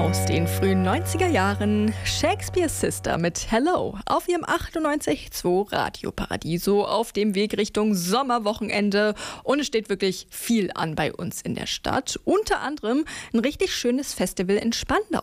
Aus den frühen 90er Jahren Shakespeare's Sister mit Hello auf ihrem 98.2 Radio Paradiso auf dem Weg Richtung Sommerwochenende. Und es steht wirklich viel an bei uns in der Stadt. Unter anderem ein richtig schönes Festival in Spandau.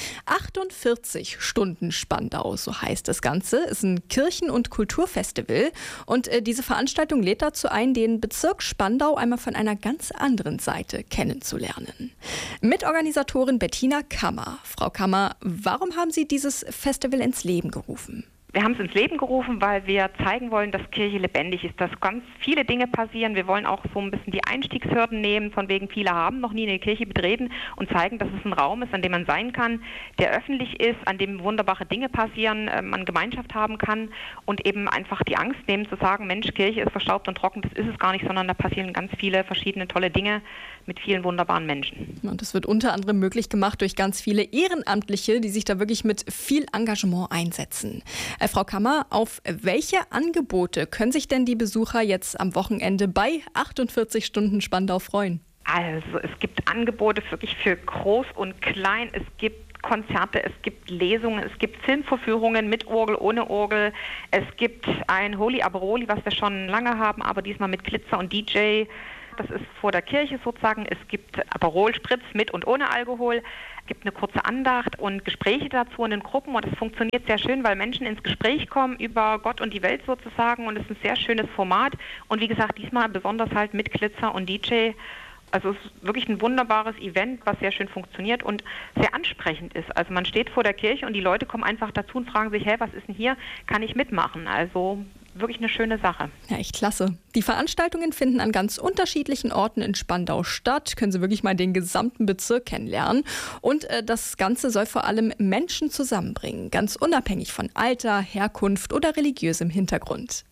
48 Stunden Spandau, so heißt das Ganze, ist ein Kirchen- und Kulturfestival. Und diese Veranstaltung lädt dazu ein, den Bezirk Spandau einmal von einer ganz anderen Seite kennenzulernen. Mitorganisatorin Bettina Kammer. Frau Kammer, warum haben Sie dieses Festival ins Leben gerufen? Wir haben es ins Leben gerufen, weil wir zeigen wollen, dass Kirche lebendig ist, dass ganz viele Dinge passieren. Wir wollen auch so ein bisschen die Einstiegshürden nehmen, von wegen viele haben noch nie eine Kirche betreten und zeigen, dass es ein Raum ist, an dem man sein kann, der öffentlich ist, an dem wunderbare Dinge passieren, man Gemeinschaft haben kann und eben einfach die Angst nehmen zu sagen, Mensch, Kirche ist verstaubt und trocken, das ist es gar nicht, sondern da passieren ganz viele verschiedene tolle Dinge mit vielen wunderbaren Menschen. Und das wird unter anderem möglich gemacht durch ganz viele Ehrenamtliche, die sich da wirklich mit viel Engagement einsetzen. Frau Kammer, auf welche Angebote können sich denn die Besucher jetzt am Wochenende bei 48 Stunden Spandau freuen? Also es gibt Angebote wirklich für groß und klein. Es gibt Konzerte, es gibt Lesungen, es gibt Filmvorführungen mit Orgel, ohne Orgel. Es gibt ein Holy Aberoli, was wir schon lange haben, aber diesmal mit Glitzer und DJ. Das ist vor der Kirche sozusagen. Es gibt Aperol Spritz mit und ohne Alkohol. Es gibt eine kurze Andacht und Gespräche dazu in den Gruppen. Und das funktioniert sehr schön, weil Menschen ins Gespräch kommen über Gott und die Welt sozusagen. Und es ist ein sehr schönes Format. Und wie gesagt, diesmal besonders halt mit Glitzer und DJ. Also es ist wirklich ein wunderbares Event, was sehr schön funktioniert und sehr ansprechend ist. Also man steht vor der Kirche und die Leute kommen einfach dazu und fragen sich, hey, was ist denn hier? Kann ich mitmachen? Also wirklich eine schöne Sache. Ja, echt klasse. Die Veranstaltungen finden an ganz unterschiedlichen Orten in Spandau statt. Können Sie wirklich mal den gesamten Bezirk kennenlernen. Und das Ganze soll vor allem Menschen zusammenbringen, ganz unabhängig von Alter, Herkunft oder religiösem Hintergrund.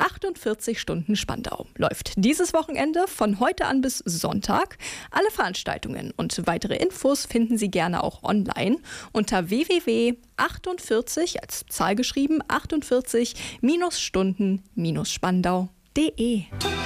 48 Stunden Spandau läuft dieses Wochenende von heute an bis Sonntag. Alle Veranstaltungen und weitere Infos finden Sie gerne auch online unter www.48, als Zahl geschrieben, 48-Stunden-Spandau.de.